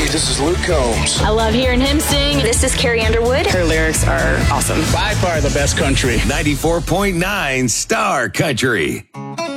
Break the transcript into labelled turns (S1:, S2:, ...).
S1: this is Luke Combs.
S2: I love hearing him sing.
S3: This is Carrie Underwood.
S4: Her lyrics are awesome.
S1: By far the best country.
S5: 94.9 Star Country.